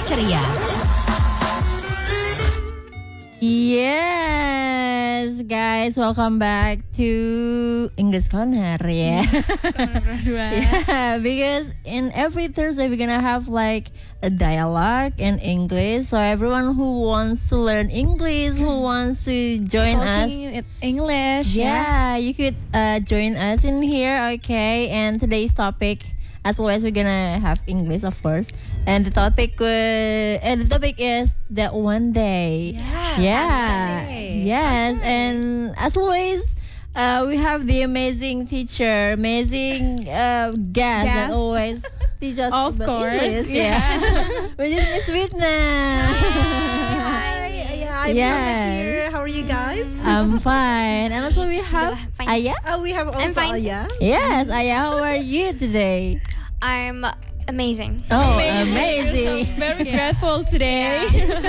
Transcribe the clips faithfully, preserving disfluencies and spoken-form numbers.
Ceria. Yes, guys, welcome back to English Corner. Yeah, yeah, because in every Thursday we're gonna have like a dialogue in English. So everyone who wants to learn English, who wants to join us, Talking English, yeah, you could uh, join us in here. Okay, and today's topic, as always, we're gonna have English, of course. And the topic, uh, and the topic is that one day. Yeah. Yeah. Yes. Okay. And as always, uh, we have the amazing teacher, amazing uh, guest that Guest. always teach us Of about course, English. yeah. Which is Miss Whitna. Hi, yeah, I'm Yes. Mohammed here. How are you guys? I'm fine. And also we have Fine. Aya. Uh, we have also fine. Aya. Yes, Aya. How are you today? I'm amazing. Oh, So amazing. very grateful today.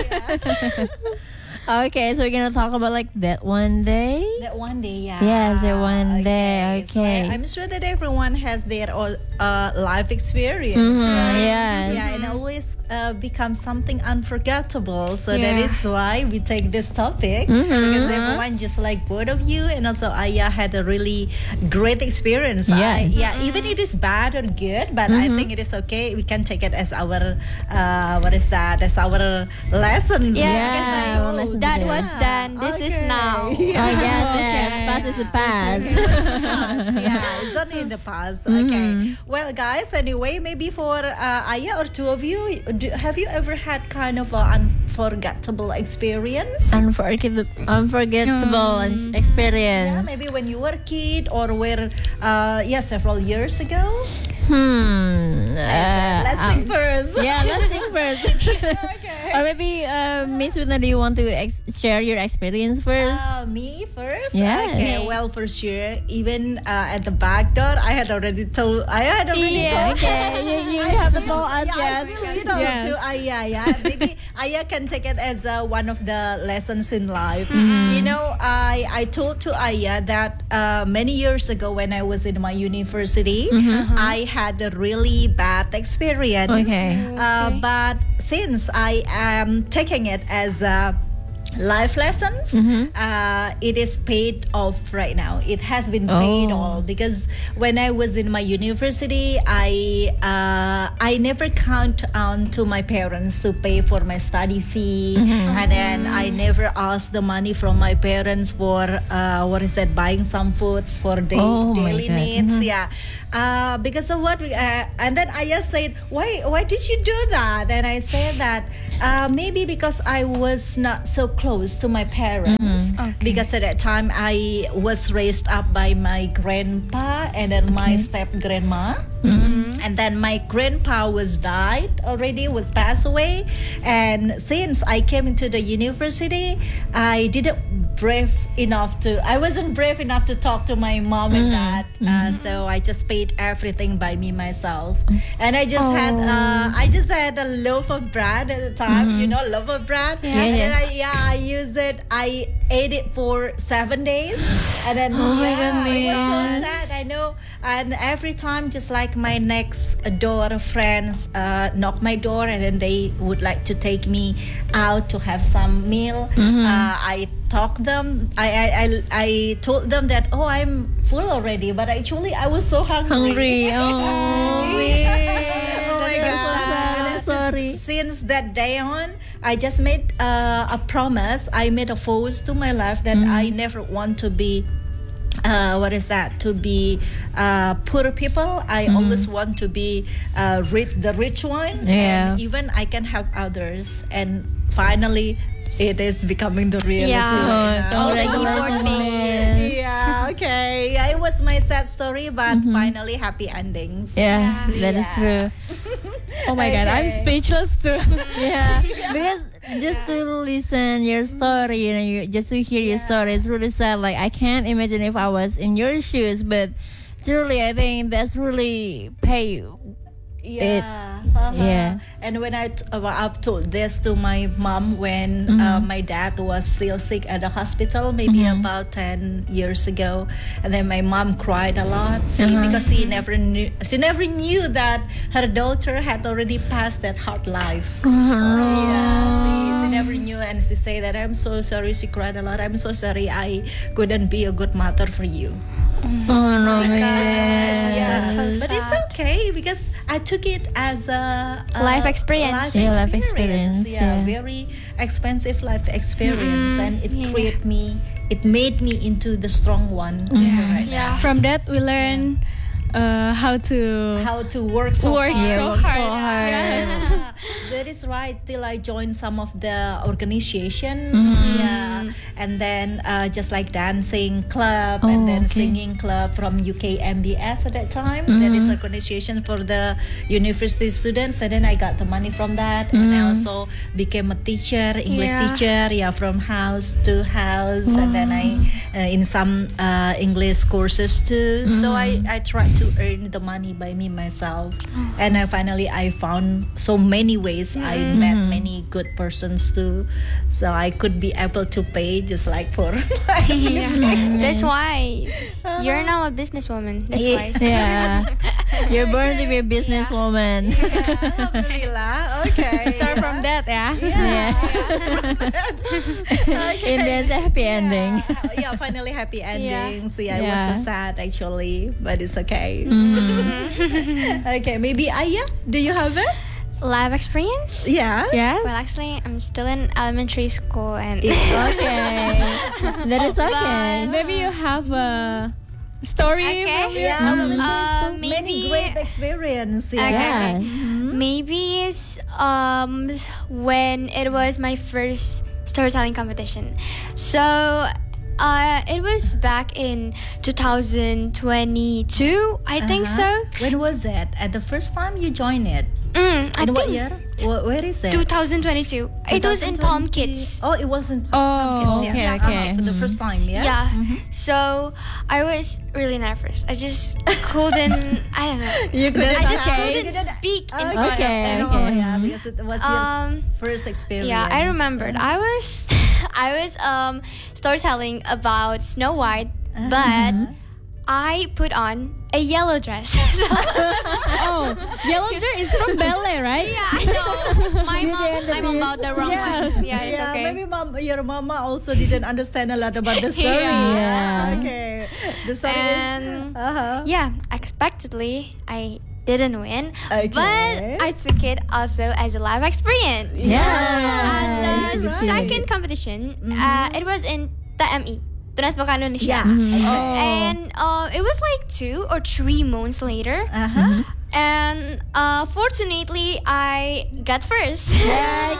Okay, so we're gonna talk about like that one day. That one day, yeah. Yes, that one day, So okay. I, I'm sure that everyone has their own uh, life experience, Mhm, right? yes. Yeah, and always uh, becomes something unforgettable. So that Yeah. is why we take this topic Mhm. because everyone, just like both of you, and also Aya had a really great experience. I, Yes. yeah, even it is bad or good, but I think it is okay. We can take it as our uh, what is that? As our lessons. Yeah, Yeah, because well, like, listen to that this. was then. This is Okay. now. Yeah. Oh yes, yes. Okay. Past is the past. Past, yeah, it's only in the past. Okay. Mhm. Well, guys, anyway, maybe for uh, Aya or two of you, do, have you ever had kind of an unforgettable experience? Unforgettable, unforgettable Mm. Yeah, experience. maybe when you were a kid or were, uh, yeah, several years ago. Hmm. Uh, let's um, think first. Yeah, let's think first. Okay. Or maybe, uh, Miss Whitna, do you want to ex- share your experience first? Uh, me first? Yes. Okay, well, for sure. Even uh, at the back door, I had already told, I had already Yeah. told. Okay, you, you haven't told us Yeah, I yet. will lead on Yes. to Aya. Yeah, maybe Aya can take it as uh, one of the lessons in life. Mm-hmm. You know, I I told to Aya that uh, many years ago when I was in my university, I had a really bad experience. Mm-hmm. Okay. Uh, but since I am taking it as a life lessons, Mm-hmm. uh, it is paid off right now. It has been paid Oh. all because when I was in my university, I uh, I never count on to my parents to pay for my study fee, Mm-hmm. and then I never asked the money from my parents for uh, what is that, buying some foods for da- Oh my daily God. needs. Mhm. Yeah, uh, because of what we, uh, and then I just said, why why did you do that? And I said that uh, maybe because I was not so close to my parents, Mm-hmm. because at that time I was raised up by my grandpa and then my step grandma. Mm-hmm. And then my grandpa was died already, was passed away. And since I came into the university, I didn't brave enough to, I wasn't brave enough to talk to my mom and dad. Uh, so I just paid everything by me myself. And I just had, uh, I just had a loaf of bread at the time, you know, loaf of bread. Yeah, And then yeah. I, yeah, I used it, I ate it for seven days. And then, Oh my yeah, it was so goodness. sad, I know. And every time, just like my next door friends uh, knock my door, and then they would like to take me out to have some meal. Mm-hmm. Uh, I talk them. I, I I I told them that, oh, I'm full already, but actually I was so hungry. Hungry. Oh, weird. Oh my That's so God. sad. And I'm then sorry. Since, since that day on, I just made uh, a promise. I made a vows to my life that Mm. I never want to be. Uh, what is that? To be uh, poor people. I always want to be uh, rich, the rich one. Yeah. And even I can help others. And finally, it is becoming the reality. Yeah. right now. All the Congratulations, effort made. man. Yeah, okay. Yeah, it was my sad story, but finally happy endings. Yeah, that is Yeah. true. Oh my God, I'm Okay. speechless too. Yeah, because just to listen your story, you know, you, just to hear your story, it's really sad. Like I can't imagine if I was in your shoes, but truly, I think that's really pay it. Uh-huh. Yeah. And when I t- uh, I've told this to my mom when Mm-hmm. uh, my dad was still sick at the hospital, maybe Mm-hmm. about ten years ago, and then my mom cried a lot, see, Uh-huh. because she never knew she never knew that her daughter had already passed that hard life. Yeah, she, she never knew, and she said that I'm so sorry. She cried a lot. I'm so sorry I couldn't be a good mother for you. Oh no, man. Yeah, That's so but it's sad. okay because I took it as a, a Life experience. Life Yeah, life experience. experience, Yeah, yeah. very expensive life experience, and it yeah. created me. It made me into the strong one. into right now. Yeah. From that, we learn uh, how to How to work so work hard. Yeah, so work so hard. hard. Yes. Yeah, that is right. Till I joined some of the organizations, Mm-hmm. yeah, and then uh, just like dancing club Oh, and then okay. singing club from U K M B S at that time. That is Mm-hmm. organization for the university students, and then I got the money from that, and I also became a teacher, English Yeah. teacher, yeah, from house to house, and then I uh, in some uh, English courses too. So I I tried to earn the money by me myself, and I finally I found so many ways. I met many good persons too, so I could be able to pay just like for my Yeah. That's why you're now a businesswoman. That's why. Yeah. You're born to be a businesswoman. Alhamdulillah. Okay. Start from that, yeah. Yeah. Okay. And there's a happy ending. Yeah, yeah, finally happy endings. Yeah, I Yeah. was so sad actually, but it's okay. Mm-hmm. Okay, maybe Aya, do you have it? Life experience? Yeah. Yes. Well, actually, I'm still in elementary school and Okay. That is okay. Maybe you have a story Okay. from your Yeah. elementary uh, school? Many maybe great experience. Yeah. Okay. Yeah. maybe it's um when it was my first storytelling competition. So uh, it was back in two thousand twenty-two, I think so. Uh-huh. When was it? At the first time you joined it? Mm, I In what think year? Wh- Where is it? two thousand twenty-two. It was in Palm twenty Kids. Oh, it was in Palm Oh, Kids. okay, yes. okay. For the first time, yeah. Yeah. So I was really nervous. I just couldn't. I don't know. You couldn't. I just uh, you couldn't couldn't- speak in Okay, front of Okay, them. no, okay. yeah, because it was Um, your first experience. Yeah, I remembered. I was I was um storytelling about Snow White, but I put on a yellow dress. So, Oh, yellow dress is from ballet, right? yeah, I know. My mom, my mom bought the wrong Yes. one. Yeah, it's Yeah, okay. maybe mom, your mama also didn't understand a lot about the story. Yeah. Okay. The story And is. Uh-huh. yeah, expectedly, I didn't win, Okay. but I took it also as a live experience. Yeah. And the Right. second competition, uh, it was in T M I, Tunas Baka Indonesia. Yeah. Oh. And uh, it was like two or three months later. Uh-huh. And uh, fortunately, I got first. Yay,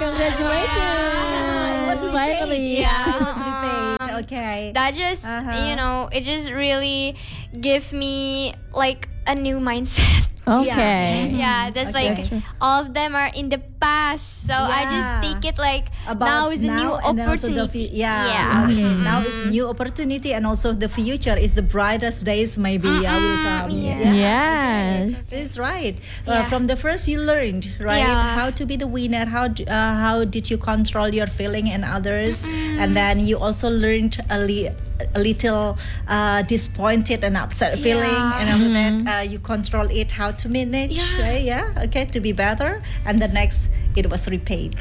It was congratulations. repaid. Finally. Yeah, it was repaid. Okay. That just, Uh-huh. you know, it just really give me like a new mindset. Okay. Yeah, that's Okay. like That's true. all of them are in the past, so I just Yeah. take it like About now is a new and then also the opportunity. fu- yeah, Yeah. Now, is, now is new opportunity, and also the future is the brightest days maybe yeah, will come. yeah. Yes. That is right. Uh, Yeah. from the first, you learned right Yeah. how to be the winner. How d- uh, how did you control your feeling and others, and then you also learned a, li- a little uh, disappointed and upset feeling, Yeah. and after that uh, you control it. How to manage, Yeah. right? Yeah. Okay, to be better, and the next it was repaid.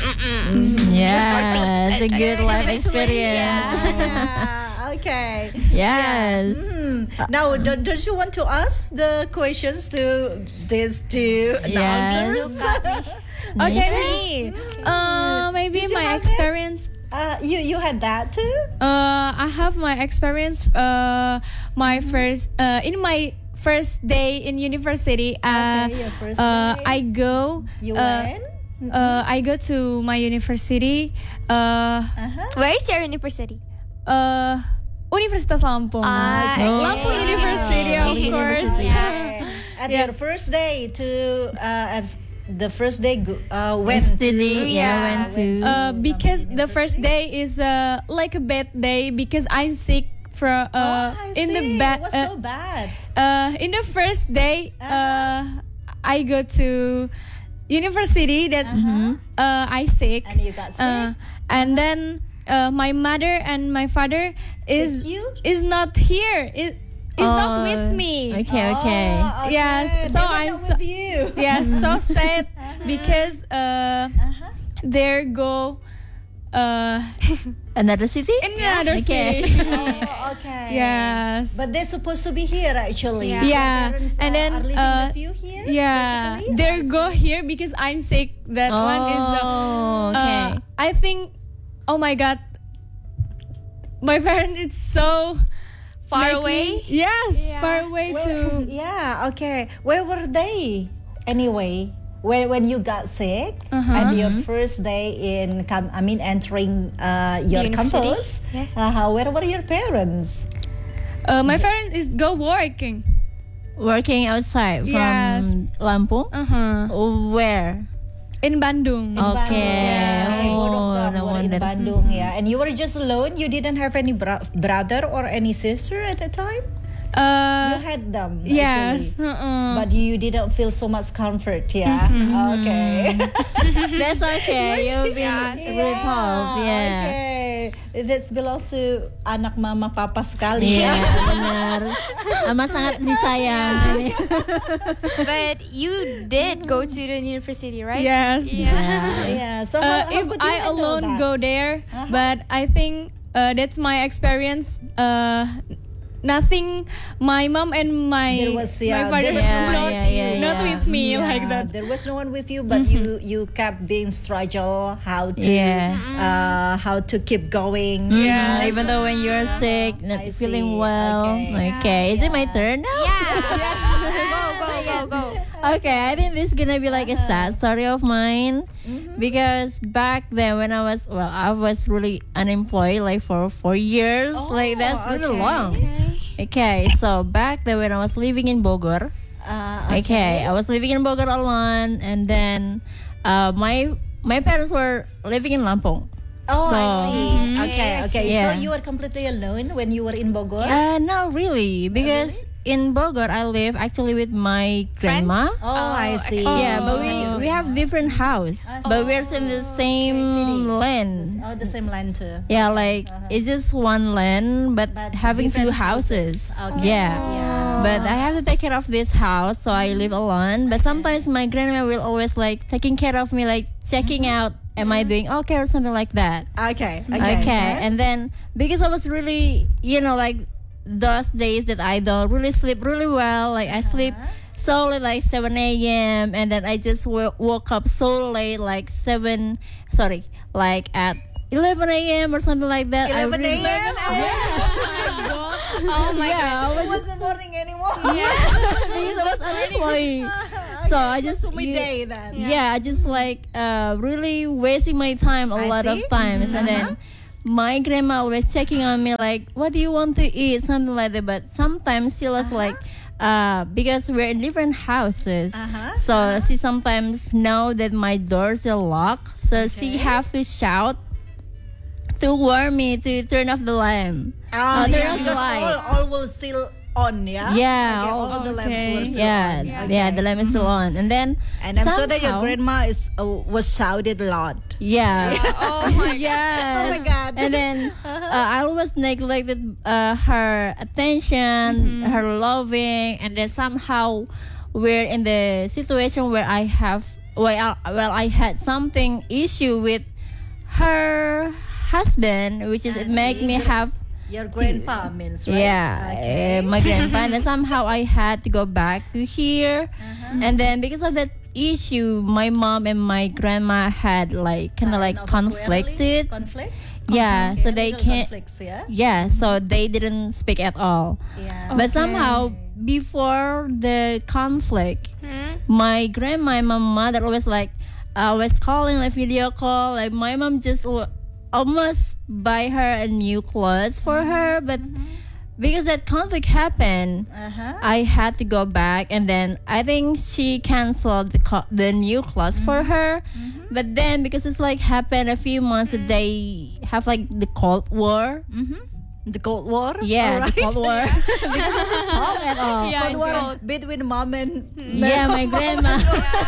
Yeah. It's a good life experience. Yeah. Okay. Yes. Hmm. Now, don't, don't you want to ask the questions to these two Yes. announcers? Okay, me. Uh, maybe Did you my have it? experience. Uh, you you had that too? Uh, I have my experience. Uh, my first. Uh, in my first day in university. Uh, Okay, your first uh, day. I go. You uh, went? Uh, I go to my university. Uh, Uh-huh. Where is your university? uh, Universitas Lampung. Ah, Oh. Lampung University, of Lampung course. University. Okay. At Yeah. your first day to uh, at the first day go- uh, went Study, to yeah, Yeah. went to. Uh, because the first University? day is uh, like a bad day because I'm sick from uh, oh, I in the see. bad What's uh, so bad? uh, in the first day uh, I go to university that Uh-huh. uh, I sick. And you got sick? Uh, and then uh, my mother and my father is Is you? is not here. It is not Oh, with me. Okay, okay. Oh, okay. Yes, so They were I'm not so- with you. Yes, so sad because uh, Uh-huh. there go uh, Another city? in another Okay. city. Oh, okay. Yes. But they're supposed to be here actually. Yeah. Your Yeah, parents, and uh, then, are living uh, with you here. Yeah, basically? they I go see. here because I'm sick. That one is. Uh, Oh, okay. uh, I think. Oh my god. My parents is so Far make away. me- yes, Yeah. far away Where- to. yeah. Okay. Where were they? Anyway, when when you got sick Uh-huh. and your first day in, com- I mean, entering uh, your university? campus. Yeah. Uh-huh. Where were your parents? Uh, my parents is go working. Working outside from Yes. Lampung? Uh huh. Where? In Bandung. Okay. Yeah. Okay. Both of Oh, them no were in wonder. Bandung. Yeah. And you were just alone. You didn't have any bro- brother or any sister at the time. You Uh, had them. yes. Actually. Uh-uh. But you didn't feel so much comfort, yeah. Okay. That's okay. You've been Yeah, really tough. Yeah. Okay. This belongs to anak mama papa sekali. Iya, benar. Ama sangat disayang. But you did go to the university, right? Yes. Yeah. Yeah. So Uh, how, how if could you I handle alone that? go there, Uh-huh. but I think uh, that's my experience. Uh, nothing. My mom and my There was, my yeah, father there was is no one not, with yeah, you. yeah, not yeah. with me Yeah, like that. There was no one with you, but you you kept being struggle how to Yeah. uh how to keep going. Yeah. Mm, even though when you're sick, not I feeling see. well. Okay. Okay. Is it my turn now? Yeah. Go, go, go, go. Okay, I think this is gonna be like a sad story of mine Mm-hmm. because back then when I was well, I was really unemployed like for four years. Oh, like that's really okay. long. Okay. Okay, so back then when I was living in Bogor, Uh, okay, I was living in Bogor alone, and then uh, my my parents were living in Lampung. Oh, So- I see. Mhm. Okay, I okay. see. So Yeah. you were completely alone when you were in Bogor? Uh, not really, because in Bogor I live actually with my grandma. Oh, I see. Yeah, but we we have different house, but we're in the same city. land. Oh, the same land too. Yeah, like Uh-huh. it's just one land, but, But having two different houses. Okay. Yeah. Yeah. But I have to take care of this house, so I live alone. But sometimes my grandma will always like taking care of me, like checking out, am I doing okay or something like that. Okay. Okay. Okay, and then because I was really, you know, like those days that I don't really sleep really well, like I sleep solely like seven a.m. and then I just w- woke up so late, like seven, sorry, like at eleven a.m. or something like that. I eleven really- a.m. Oh my Yeah, god. I It was wasn't morning anymore. because I was unemployed. So I just So you- midday then. yeah, I just like uh really wasting my time a I lot of see. times, and Uh-huh. then my grandma always checking on me like, what do you want to eat, something like that. But sometimes she was like, uh because we're in different houses, Uh-huh. so she sometimes know that my doors are locked, so she Okay. have to shout to warn me to turn off the lamp. Oh, Uh, turn yeah, off the because light. all, all was still on, yeah? Yeah, Okay, all- all the lamps okay. were still Yeah, on. yeah, Okay. the lamp is still on, and then And I'm sure that your somehow- grandma is uh, was shouted a lot. Yeah. Oh my god. Yes. Oh my God. And then uh, I always neglected uh, her attention, her loving, and then somehow we're in the situation where I have well, I, well I had something issue with her husband, which is I it make see. me have Your grandpa means, right? yeah, Okay. uh, my grandpa. And then somehow I had to go back to here, Uh-huh. and then because of that issue, my mom and my grandma had like kind of like Kind of conflicted. Conflicts? Yeah, Okay, so they little can't. Conflicts, yeah? Yeah, so they didn't speak at all. Yeah. But somehow before the conflict, Hmm? my grandma and my mother always like always calling like video call. Like my mom just w- almost buy her a new clothes for her, but because that conflict happened, Uh-huh. I had to go back, and then I think she canceled the co- the new clothes for her. But then because it's like happened a few months that they have like the Cold War, Mm-hmm. The Cold War. Yeah, Alright. the Cold War. Hot at all. Yeah, Cold it's War cold. between mom and Yeah, my grandma.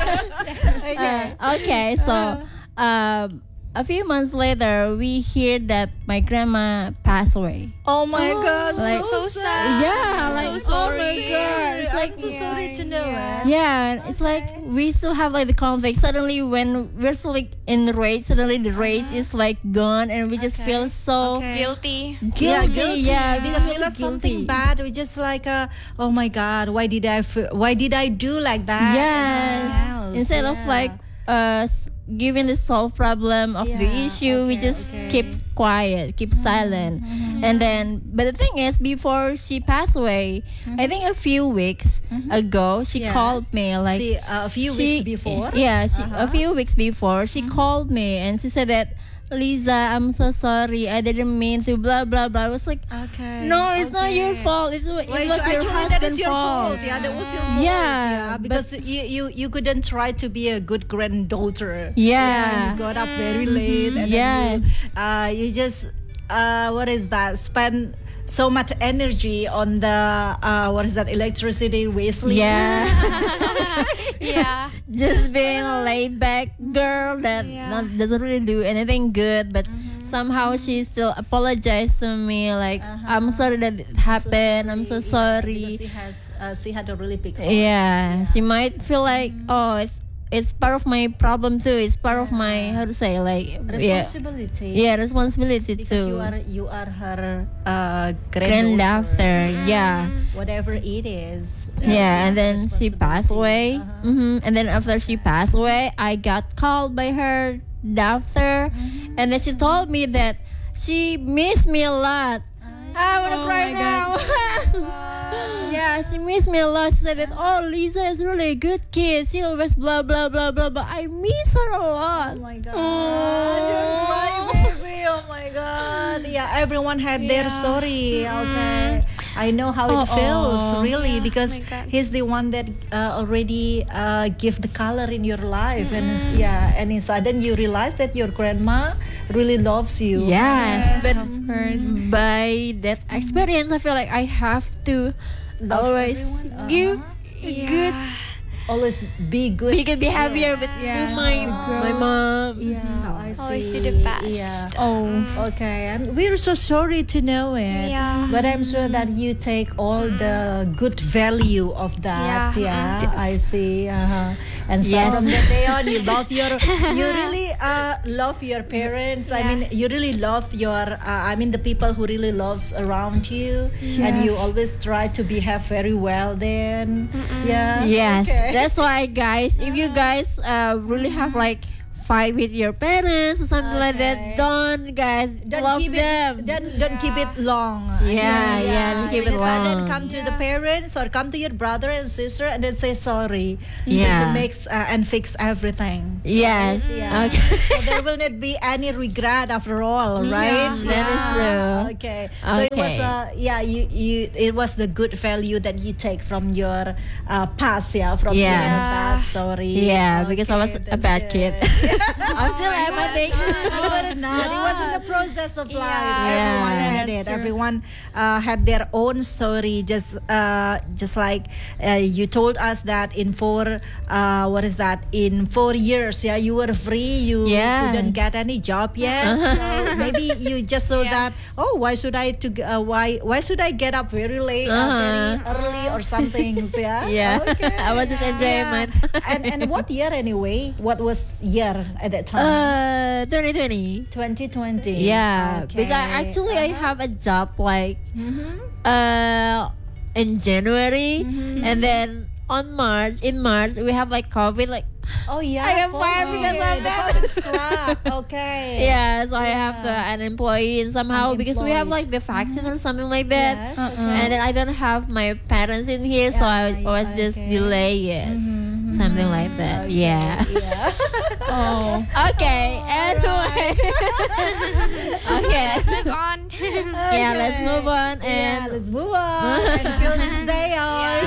okay. Uh, okay, so um, a few months later, we hear that my grandma passed away. Oh my God, like- so, So sad. sad. Yeah, I'm like so oh my sorry. god, it's like I'm so sorry to know it. yeah, it's like we still have like the conflict. Suddenly, when we're still like in the rage, suddenly the rage is like gone, and we just Okay. feel so Okay. Guilty. guilty. Yeah, guilty. Yeah, because we really love something guilty. bad. We just like, uh, oh my God, why did I, f- why did I do like that? Yes. Else, Instead of yeah. like uh s- giving the solve problem of the Yeah, issue, we okay, just okay. keep quiet, keep silent. And then but the thing is before she passed away, I think a few weeks ago she Yes. called me like See, uh, a few she- weeks before. Yeah, she, Uh-huh. a few weeks before she called me and she said that Lisa, I'm so sorry. I didn't mean to blah blah blah. I was like, Okay. no, it's not your okay. fault. It's, it Well, was so your actually, that husband's is your fault. Yeah, that was your fault. Yeah, Yeah, because you, you you couldn't try to be a good granddaughter. Yeah. You got up very late, and Yes. then you, uh, you just uh, what is that? Spend so much energy on the uh, what is that? Electricity wasting. Yeah. Yeah. Just being a laid back girl that Yeah. not, doesn't really do anything good, but somehow she still apologized to me like I'm sorry that it happened. I'm so sorry. Because she has uh, she had a really big heart. Yeah, she might feel like oh it's it's part of my problem too. It's part of my how to say like yeah Responsibility. yeah responsibility Because too. you are you are her uh, Granddaughter, granddaughter. yeah. Whatever it is. Yeah, and then she passed away. Uh-huh. hmm And then after she passed away, I got called by her doctor, Mm-hmm. and then she told me that she missed me a lot. I wanna Oh cry my now. Yeah, she missed me a lot. She said that, oh, Lisa is really a good kid. She always blah blah blah blah blah. I miss her a lot. Oh my God. Don't cry, baby. Oh my God. Yeah, everyone had their story. Okay. I know how it Oh, feels, oh. really, because my God. he's the one that uh, already uh, give the color in your life. And it's- yeah, and in sudden you realize that your grandma really loves you. Yes, but of course. by that experience, I feel like I have to Love always everyone. give a good Always be good. be good behavior with Yeah. to my my mom. Yeah, I see. Always do the best. Yeah. Oh. Okay, I'm, we're so sorry to know it. Yeah. But I'm sure that you take all the good value of that. Yeah. Yeah, I see. Uh-huh. And so Yes. from that day on, you love your, you really uh, love your parents. I Yeah. mean, you really love your, uh, I mean, the people who really loves around you, and you Yes. always try to behave very well. Then, yeah. Yes, Okay. that's why, guys. If you guys uh, really have like fight with your parents or something like Okay. that, don't guys Don't love keep them. it. Don't, don't keep it long. Yeah, yeah, don't keep it Because I then long. come to the parents or come to your brother and sister and then say sorry. Yeah. So to mix uh, and fix everything. Yes. Yeah. Okay. So there will not be any regret after all, right? Yeah, that is true. Okay. So it was Okay. uh, yeah, you you it was the good value that you take from your uh, past, yeah, from Yeah. your Yeah. past story. Yeah, because I was Okay, a that's bad good. kid. I'm still am, I think. You were not. It was in the process of life. Yeah. Everyone Yeah, had that's it. true. Everyone uh, had their own story. Just, uh, just like uh, you told us that in four, uh, what is that? In four years, yeah, you were free. You Yes. didn't get any job yet. So maybe you just saw that. Oh, why should I to uh, why why should I get up very late, uh, very early or something? Yeah. Yeah. Okay. I was just enjoying Yeah. my and and what year anyway? What was year at that time? uh twenty twenty. twenty twenty. Yeah, because I, Okay. actually I Uh-huh. have a job like Mhm. uh in January, Mm-hmm. and then on March in March we have like COVID like Oh yeah. I got fired COVID. because of The that. COVID struck. Okay. yeah, so I have to an employee and somehow because we have Unemployed. like the vaccine or something like that. Yes, Uh-uh. okay. And then I don't have my parents in here, so I Yeah, was just okay. delay it, Mhm. something like that. Okay, Yeah. Yeah. Oh. Okay. Anyway. okay. Move on. Yeah, let's move on Yeah, and let's move on and fill this day on.